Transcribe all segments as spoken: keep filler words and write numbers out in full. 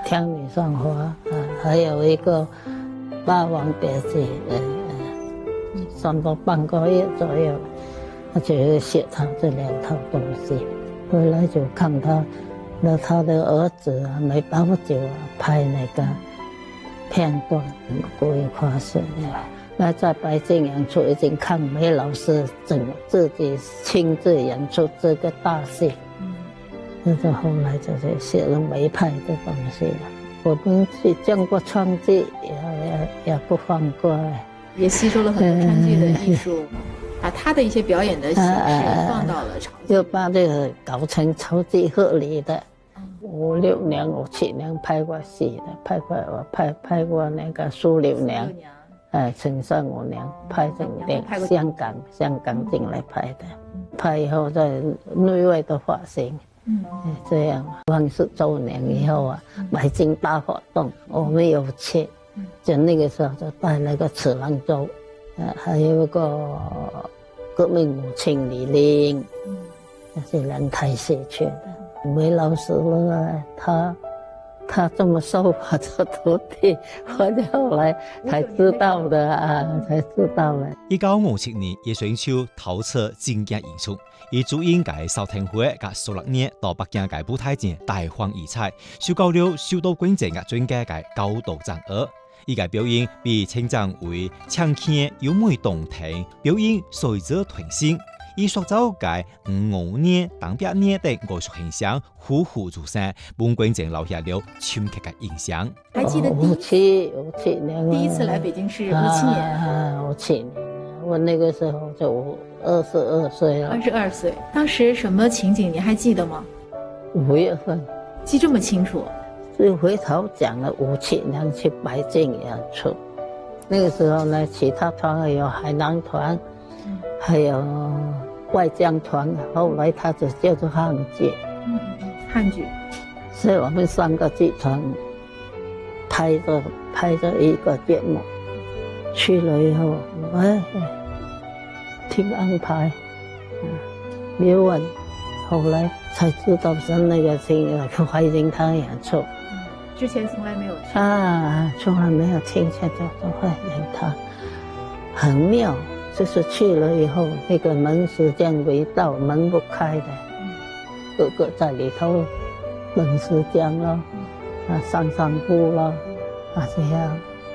天女散花啊，还有一个霸王别姬，呃呃，差不多半个月左右，他就写他这两套东西，回来就看他，那他的儿子啊，没多久啊，拍那个片段，故意夸饰的。那在白金演出已经看梅老师整自己亲自演出这个大戏，那就后来就是写了梅派的东西了。我们去见过川剧，也也也不放过， 也吸收了很多川剧的艺术，嗯、把他的一些表演的形式放到了场剧， 就把这个搞成超级合理的。五六年、五七年拍过戏的，拍过我拍拍过那个苏六娘。哎，陈胜五娘拍成电香港，香港进来拍的，拍以后在内外的发行，嗯，这样万十周年以后啊，白金大活动，我们有去，就那个时候就带那个次郎洲，呃，还有一个革命母亲李玲，那是两台戏去的。梅老师呢，他。他这么受我做徒弟，我就后来才知道的啊，才知道的。 一九五七年，叶選秋頭次正式演出，以主演嘅邵廷輝及數六年到北京嘅舞台前大放異彩，受到了許多觀眾嘅專家嘅高度讚揚。伊嘅表演被稱讚為搶鏡優美動聽，表演隨着團心。以塑造嘅五五年、當百年的藝術形象虎虎生風，幫觀眾留下了深刻嘅印象。 還記得五七五七年， 第一次來北京是五七年， 啊，五七年，我那個時候就二十二歲了。 二十二歲，當時什麼情景你還記得嗎？ 五月份， 記這麼清楚。 就回頭講了五七年去北京演出，那個時候呢，其他團有海南團，嗯、還有外江團，後來他就叫做漢劇。 嗯，漢劇。 所以我們三個劇團拍着拍着一個節目，去了以後，哎，聽安排，沒有問，後來才知道是那個聽懷金堂演出。 之前從來沒有聽啊，從來沒有聽見叫做懷金堂，很妙。就是去了以後，那個門時間未到，門不開的，個個在裏頭等時間咯，啊，散散步咯，啊這樣，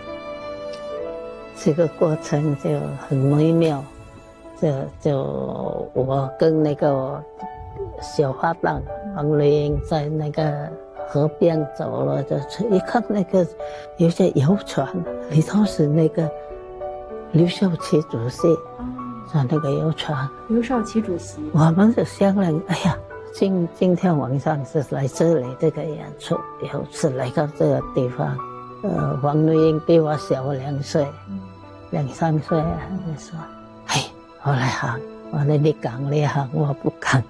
這個過程就很美妙。就就我跟那個小花旦黃麗英在那個河邊走了，就一看那個有些遊船，裏頭是那個劉少奇主席，在那個遊船。 劉少奇主席， 我們就商量，哎呀，今今天晚上是來這裏這個演出，以後是來到這個地方。呃，黃麗英比我小兩歲，兩三歲啊，就說，哎，我來行，我說你講你行，我不敢。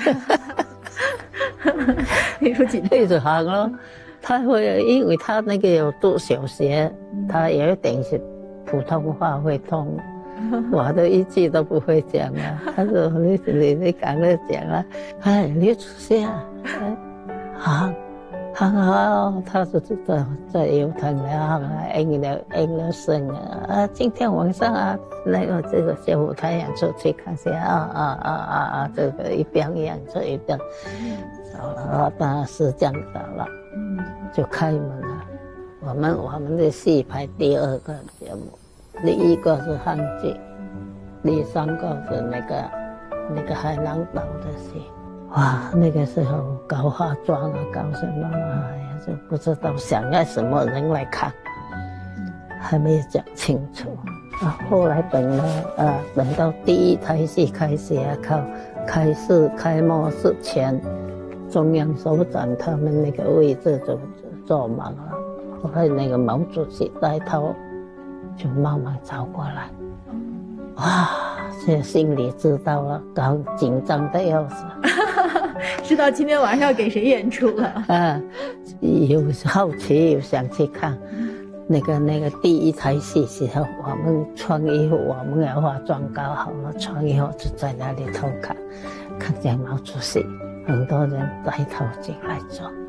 你說緊對着行咯，他會因為他那個有讀小學，他有一點是普通話會通，我都一句都不會講啊。他說你你你講了講啊，哎，你出現啊，行行好，他就在在遊艇裡行啊，應了應了聲啊，啊，今天晚上啊，那個這個小舞台演出去看下啊啊啊啊啊，這個一邊演出一邊走了，當然時間到了，就開門了。我們我們的戲排第二個節目，第一個是漢劇，第三個是那個那個海南島的戲。哇，那個時候搞化妝啊，搞什麼啊，哎呀，就不知道想要什麼人來看，還沒有講清楚。啊，後來等了啊，等到第一台戲開始啊，靠開始開幕之前，中央首長他們那個位置就坐滿了。後來那個毛主席帶頭就慢慢走過來，哇，這心裡知道了，搞緊張的要死。 知道今天晚上要給誰演出了啊，有好奇，有想去看。那個那個第一台戲時候，我們穿衣服，我們要化妝搞好了，穿衣服就在那裡偷看，看見毛主席，很多人帶頭進來坐。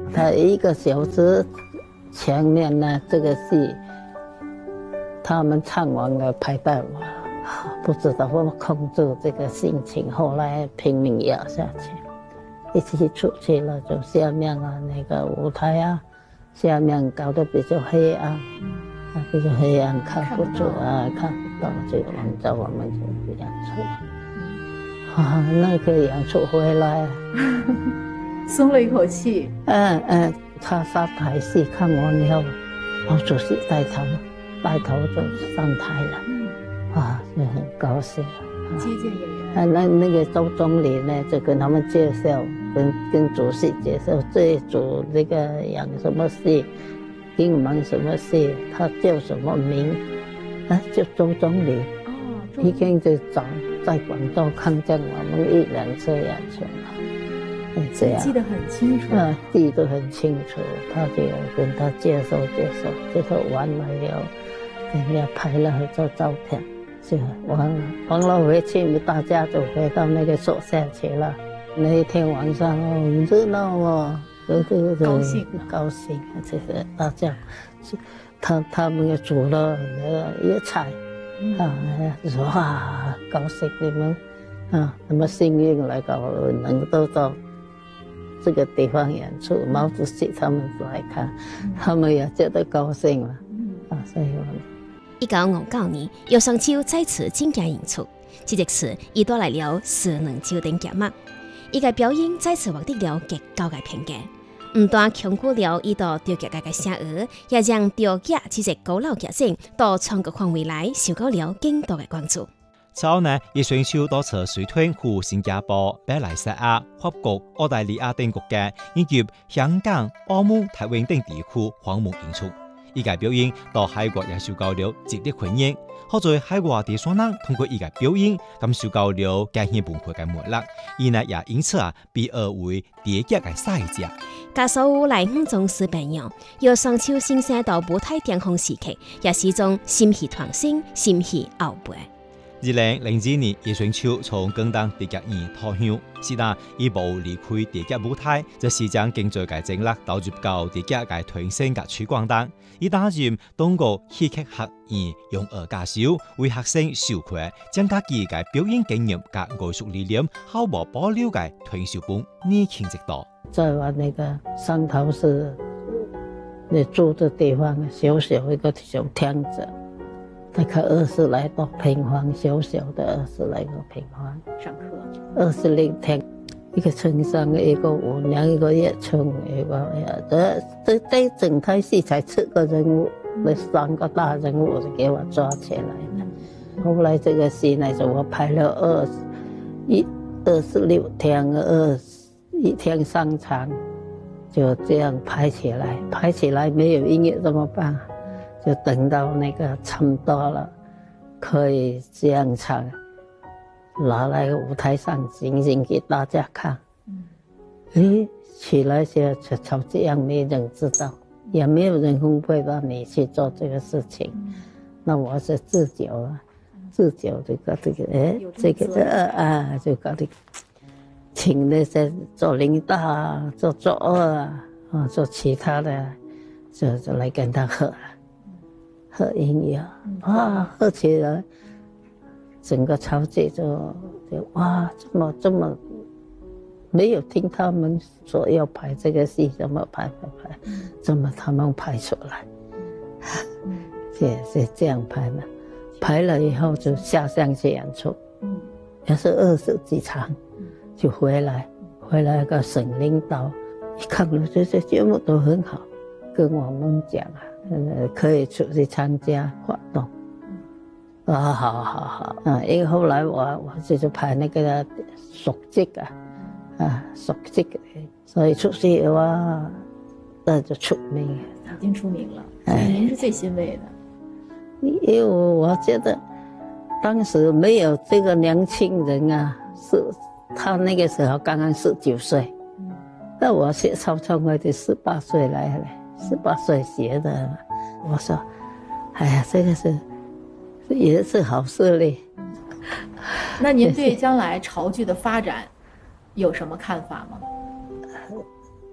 他一个小时前面呢，这个戏他们唱完了排到我，不知道怎么控制这个心情，后来拼命压下去。一起出去了，就下面啊那个舞台啊，下面搞得比较黑暗，啊比较黑暗，看不出啊，看不到，就往着我们就演出。啊，那个演出回来， 松了一口气。 嗯嗯，他上台戏看完以后，毛主席带头，带头就上台了，啊，就很高兴。 接见演员。 啊，那那个周总理呢，就跟他们介绍，跟跟主席介绍这一组这个演什么戏，金门什么戏，他叫什么名？啊，叫周总理。哦，已经就找在广州看见我们一两次演出了，这样记得很清楚。 啊，记得很清楚。他就跟他介绍介绍，介绍完了以后，人家拍了很多照片。就完了，完了回去，大家就回到那个宿舍去了。那一天晚上哦，很热闹哦，对对对， 高兴高兴，这个大家，他他们也煮了那个野菜，嗯、啊，说哇，高兴你们啊，那么幸运来搞能够到这个地方演出，毛主席他们来看，嗯、他们也觉得高兴了，啊，所以我们。 一九五九年，葉尚秋再次正經演出，這一次伊帶來了四兩招等節目，伊嘅表演再次獲得了極高嘅評價，唔但強過了伊到調劇界嘅聲譽，也讓調劇這隻古老劇種到全國範圍內受到了更多嘅關注。 之後呢，葉尚秋多次隨團赴新加坡、馬來西亞、法國、澳大利亞等國家，以及香港、澳門、台灣等地區訪問演出。伊個表演到海外也受到了極力歡迎，好在海外地雙人通過伊個表演，咁受到了家鄉文化嘅魅力，伊呢也因此啊被譽為第一個賽者。 加所有來五種視頻樣，葉尚秋先生到舞台巔峰時期，也是種心繫團星、心繫後輩。 二零零二年，葉尚秋從廣東第一年退休，是但伊無離開第一舞台，就是將經濟嘅精力投入到第一嘅團星嘅推廣當。伊擔任中國戲劇學院用兒教授，為學生授課，將家己嘅表演經驗及藝術理念，毫無保留嘅傳授本年輕一代。 在我那個汕頭市，你住的地方小小一個小廳子。大概二十來多平方，小小的二十來個平方。 上課二十零天，一個村上，一個舞娘，一個葉春，一個這這這整台戲才七個人物，那三個大人物就給我抓起來了。後來這個戲呢，就我排了二十一二十六天，二一天三場，就這樣排起來，排起來沒有音樂怎麼辦？就等到那個差不多了，可以這樣唱，拿來舞台上diễn diễn給大家看。嗯，誒，起來就就就這樣，沒人知道，也沒有人分配到你去做這個事情。嗯、那我是自救啊，自救這個這個，誒，這個呃啊，就搞的，請那些做領導啊，做作二啊，啊，做其他的，就就來跟他喝。喝音樂，哇，喝起來，整個潮界就就哇，這麼這麼，沒有聽他們說要排這個戲，怎麼排排排，怎麼他們排出來，也是這樣排的，排了以後就下鄉去演出，也是二十幾場，就回來，回來個省領導一看了這些節目都很好，跟我們講啊。呃，可以出去參加活動，嗯、啊，好好好，啊，因為後來我我就排那個熟職啊，啊，熟職，所以出去哇，那就出名， 已經出名了。所以您是最欣慰的， 因為我覺得當時沒有這個年輕人啊，是他那個時候剛剛十九歲，那、嗯、我學曹操我就十八歲來了。十八歲學的，我說，哎呀，這個是也是好事嘞。 那您對將來潮劇的發展有什麼看法嗎？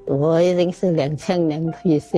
我已經是兩千年退休。